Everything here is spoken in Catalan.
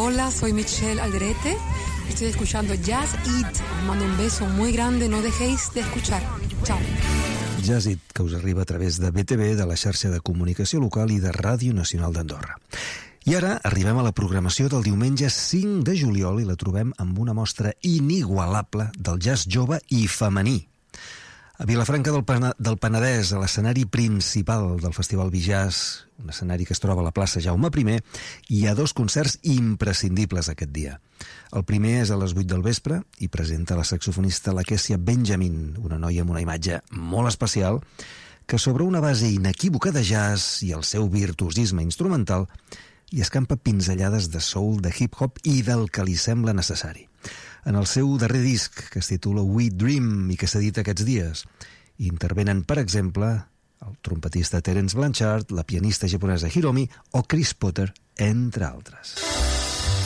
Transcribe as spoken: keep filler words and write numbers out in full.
Hola, soy Michelle Alderete. Estoy escuchando Jazz It. Os mando un beso muy grande. No dejéis de escuchar. Chao. Jazz It, que us arriba a través de B T V, de la xarxa de comunicació local i de Ràdio Nacional d'Andorra. I ara arribem a la programació del diumenge cinc de juliol i la trobem amb una mostra inigualable del jazz jove i femení. A Vilafranca del, Pana- del Penedès, a l'escenari principal del Festival Bijazz, un escenari que es troba a la plaça Jaume I, hi ha dos concerts imprescindibles aquest dia. El primer és a les vuit del vespre i presenta la saxofonista la Kessia Benjamin, una noia amb una imatge molt especial, que sobre una base inequívoca de jazz i el seu virtuosisme instrumental hi escampa pinzellades de soul, de hip-hop i del que li sembla necessari. En el seu darrer disc, que es titula We Dream i que s'edita aquests dies, intervenen, per exemple, el trompetista Terence Blanchard, la pianista japonesa Hiromi o Chris Potter, entre altres.